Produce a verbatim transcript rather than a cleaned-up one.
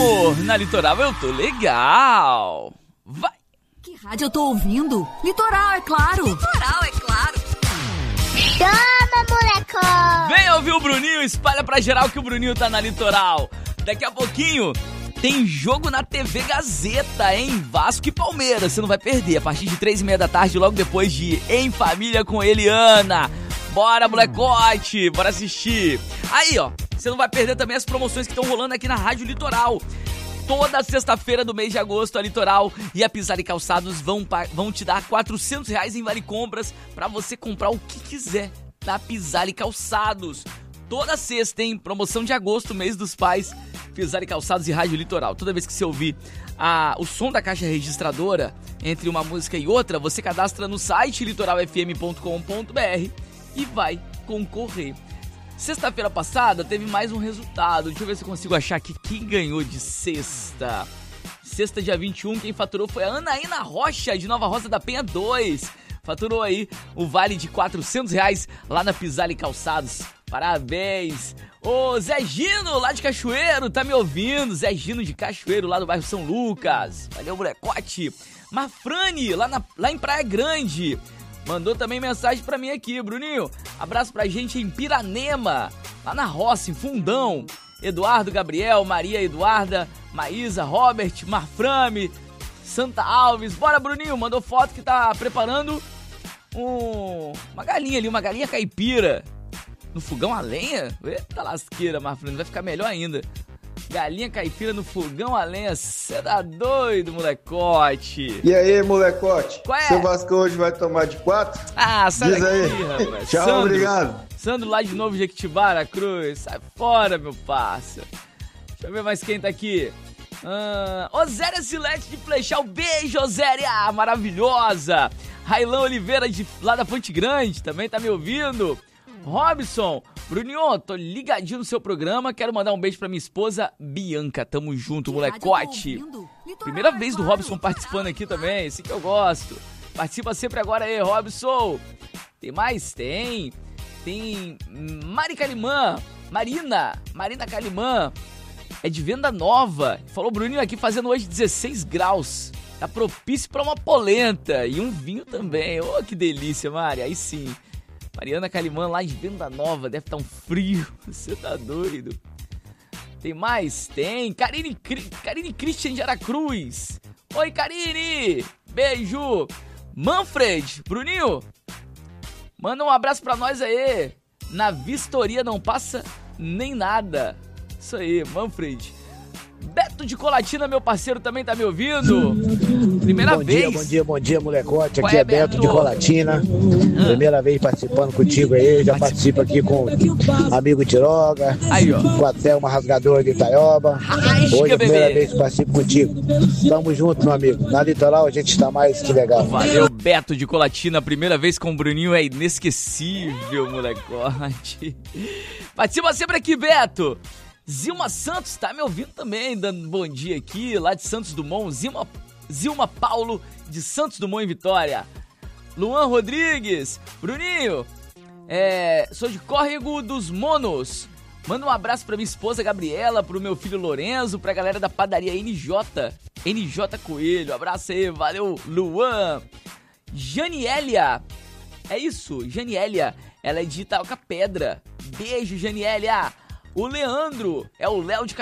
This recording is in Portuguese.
amor, na Litoral eu tô legal. Vai! Que rádio eu tô ouvindo? Litoral, é claro. Litoral, é claro. Chama, moleque! Vem ouvir o Bruninho, espalha pra geral que o Bruninho tá na Litoral. Daqui a pouquinho tem jogo na T V Gazeta, hein? Vasco e Palmeiras, você não vai perder. A partir de três e meia da tarde, logo depois de Em Família com Eliana. Bora, molecote, bora assistir. Aí, ó, você não vai perder também as promoções que estão rolando aqui na Rádio Litoral. Toda sexta-feira do mês de agosto, a Litoral e a Pisar e Calçados vão, vão te dar quatrocentos reais em Vale Compras pra você comprar o que quiser na Pisar e Calçados. Toda sexta, hein? Promoção de agosto, mês dos pais, Pisar e Calçados e Rádio Litoral. Toda vez que você ouvir a, o som da caixa registradora entre uma música e outra, você cadastra no site litoral f m ponto com ponto b r e vai concorrer. Sexta-feira passada teve mais um resultado. Deixa eu ver se eu consigo achar aqui quem ganhou de sexta. Sexta, dia vinte e um, quem faturou foi a Anaína Rocha, de Nova Rosa da Penha dois. Faturou aí o vale de quatrocentos reais lá na Pisar e Calçados. Parabéns! Ô, Zé Gino, lá de Cachoeiro, tá me ouvindo? Zé Gino de Cachoeiro, lá do bairro São Lucas. Valeu, molecote. Marfrane, lá, na, lá em Praia Grande. Mandou também mensagem pra mim aqui, Bruninho. Abraço pra gente em Piranema, lá na roça, em Fundão. Eduardo, Gabriel, Maria Eduarda, Maísa, Robert, Marframe, Santa Alves. Bora, Bruninho, mandou foto que tá preparando um, uma galinha ali, uma galinha caipira. No fogão a lenha? Eita lasqueira, Marframe, vai ficar melhor ainda. Galinha caipira no fogão a lenha, cê tá doido, molecote. E aí, molecote? Qual é? Seu Vasco hoje vai tomar de quatro? Ah, sai Diz daqui, aí. rapaz. Tchau, Sandro, obrigado. Sandro lá de Novo Jequitibara Cruz, sai fora, meu parça. Deixa eu ver mais quem tá aqui. Ah, Oséria Silete de Flechal, beijo, Oséria, maravilhosa. Railão Oliveira de, lá da Fonte Grande, também tá me ouvindo. Robson, Bruninho, tô ligadinho no seu programa, quero mandar um beijo pra minha esposa Bianca, tamo junto, que molecote. Primeira vez do Robson participando aqui também, assim que eu gosto. Participa sempre agora aí, Robson. Tem mais? Tem. Tem Mari Calimã, Marina, Marina Calimã, é de Venda Nova. Falou, Bruninho, aqui fazendo hoje dezesseis graus. Tá propício pra uma polenta e um vinho também. Ô, oh, que delícia, Mari, aí sim. Mariana Calimã, lá de Venda Nova, deve estar um frio, você tá doido. Tem mais? Tem. Karine, Karine Christian de Aracruz. Oi, Karine, beijo. Manfred, Bruninho, manda um abraço pra nós aí. Na vistoria não passa nem nada. Isso aí, Manfred. Beto de Colatina, meu parceiro, também tá me ouvindo. Primeira bom vez. Dia, bom dia, bom dia, molecote. Qual aqui é, é Beto, Beto de Colatina. Ah. Primeira vez participando contigo aí. Já participo aqui com o amigo Tiroga. Aí, ó. Com a Thelma Rasgadora de Itaioba. Rasga, Hoje é a primeira bebê. vez que participo contigo. Tamo junto, meu amigo. Na Litoral a gente está mais que legal. Valeu, Beto de Colatina. Primeira vez com o Bruninho é inesquecível, molecote. Participa sempre aqui, Beto. Zilma Santos tá me ouvindo também, dando bom dia aqui, lá de Santos Dumont. Zilma, Zilma Paulo, de Santos Dumont em Vitória. Luan Rodrigues, Bruninho, é, sou de Córrego dos Monos. Manda um abraço pra minha esposa Gabriela, pro meu filho Lorenzo, pra galera da padaria N J, N J Coelho. Abraço aí, valeu, Luan. Janielia, é isso, Janielia, ela é de Itaoca Pedra. Beijo, Janielia. O Leandro, é o Léo de